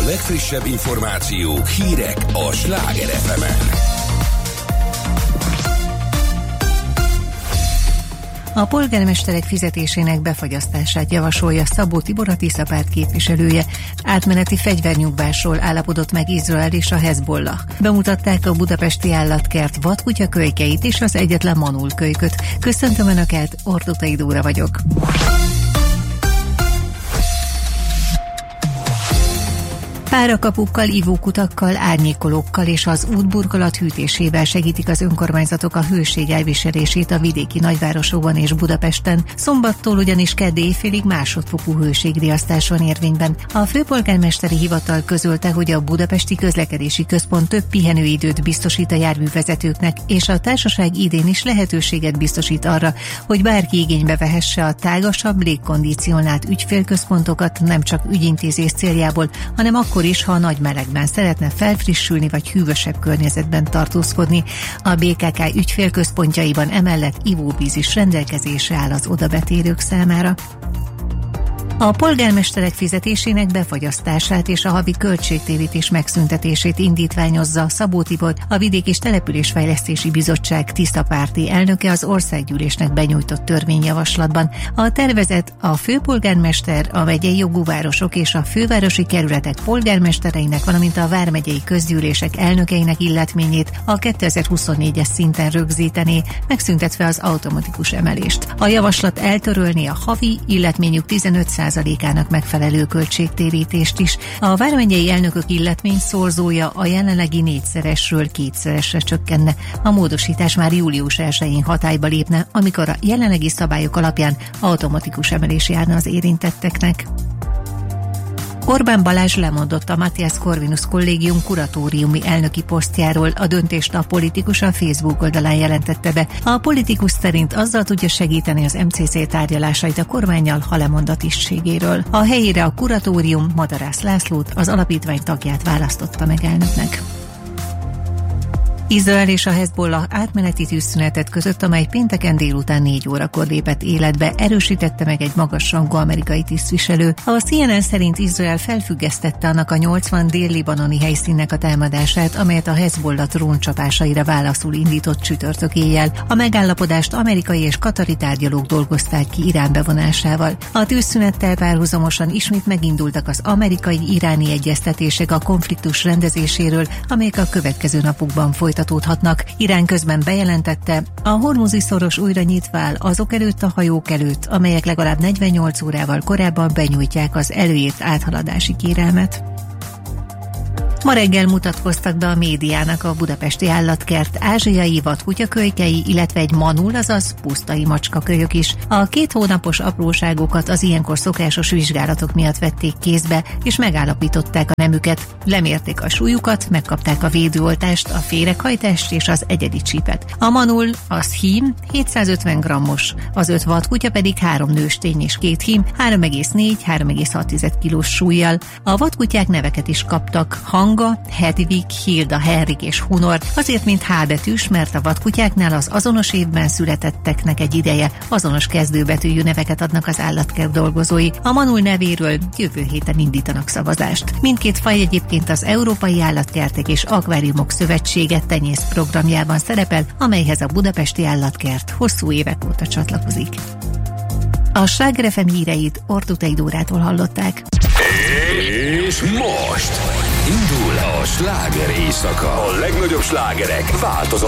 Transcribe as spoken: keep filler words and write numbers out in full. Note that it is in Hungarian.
legfrissebb információk, hírek a Sláger ef emen. A polgármesterek fizetésének befagyasztását javasolja Szabó Tibor, a Tisza párt képviselője. Átmeneti fegyvernyugvásról állapodott meg Izrael és a Hezbollah. Bemutatták a budapesti állatkert vadkutya kölykeit és az egyetlen manul kölyköt. Köszöntöm Önöket, Ordutai Dóra vagyok. Párakapukkal, ivókutakkal, árnyékolókkal és az útburkolat hűtésével segítik az önkormányzatok a hőség elviselését a vidéki nagyvárosokban és Budapesten. Szombattól ugyanis kedd éjfélig másodfokú hőségriasztás van érvényben. A főpolgármesteri hivatal közölte, hogy a Budapesti Közlekedési Központ több pihenőidőt biztosít a járművezetőknek, és a társaság idén is lehetőséget biztosít arra, hogy bárki igénybe vehesse a tágasabb, légkondicionált ügyfélközpontokat nem csak ügyintézés céljából, hanem akkor is, ha a nagy melegben szeretne felfrissülni vagy hűvösebb környezetben tartózkodni. A bé ká ká ügyfélközpontjaiban emellett ivóvíz is rendelkezésre áll az odabetérők számára. A polgármesterek fizetésének befagyasztását és a havi költségtérítés megszüntetését indítványozza Szabó Tibor, a Vidék- és Településfejlesztési Bizottság Tisza párti elnöke az országgyűlésnek benyújtott törvényjavaslatban. A tervezet a főpolgármester, a megyei jogú városok és a fővárosi kerületek polgármestereinek, valamint a vármegyei közgyűlések elnökeinek illetményét a kétezer-huszonnégyes szinten rögzítené, megszüntetve az automatikus emelést. A javaslat eltörölni a havi illetményük tizenöt százalékának megfelelő költségtérítést is. A vármegyei elnökök illetmény szorzója a jelenlegi négyszeresről kétszeresre csökkenne. A módosítás már július elsején hatályba lépne, amikor a jelenlegi szabályok alapján automatikus emelés járna az érintetteknek. Orbán Balázs lemondott a Matthias Corvinus Kollégium kuratóriumi elnöki posztjáról. A döntést a politikus a Facebook oldalán jelentette be. A politikus szerint azzal tudja segíteni az em cé cé tárgyalásait a kormánnyal, ha lemond a tisztségéről. A helyére a kuratórium Madarász Lászlót, az alapítvány tagját választotta meg elnöknek. Izrael és a Hezbollah átmeneti tűzszünetet között, amely pénteken délután négy órakor lépett életbe, erősítette meg egy magasrangú amerikai tisztviselő. A cé en en szerint Izrael felfüggesztette annak a nyolcvan dél-libanoni helyszínnek a támadását, amelyet a Hezbollah dróncsapásaira válaszul indított csütörtök éjjel. A megállapodást amerikai és katari tárgyalók dolgozták ki Irán bevonásával. A tűzszünettel párhuzamosan ismét megindultak az amerikai-iráni egyeztetések a konfliktus rendezéséről, amelyek a következő napokban folytatnak. Irán közben bejelentette, a hormuzi szoros újra nyitva áll azok előtt a hajók előtt, amelyek legalább negyvennyolc órával korábban benyújtják az előírt áthaladási kérelmet. Ma reggel mutatkoztak be a médiának a budapesti állatkert ázsiai vadkutyakölykei, illetve egy manul, azaz pusztai macskakölyök is. A két hónapos apróságokat az ilyenkor szokásos vizsgálatok miatt vették kézbe, és megállapították a nemüket. Lemérték a súlyukat, megkapták a védőoltást, a féreghajtást és az egyedi csípet. A manul, az hím, hétszázötven grammos, az öt vadkutya pedig három nőstény és két hím, három egész négy-három egész hat kilós súllyal. A vadkutyák neveket is kaptak: Hanga, Hedvig, Hilda, Henrik és Hunor, azért mint H betűs, mert a vadkutyáknál az azonos évben születetteknek egy ideje azonos kezdőbetűjű neveket adnak az állatkert dolgozói. A manul nevéről jövő héten indítanak szavazást. Mindkét faj egyébként az Európai Állatkertek és Akváriumok Szövetsége tenyész programjában szerepel, amelyhez a budapesti állatkert hosszú évek óta csatlakozik. A Sláger ef em híreit Ordutai Dórától hallották. És most indul a sláger éjszaka. A legnagyobb slágerek változatlanul.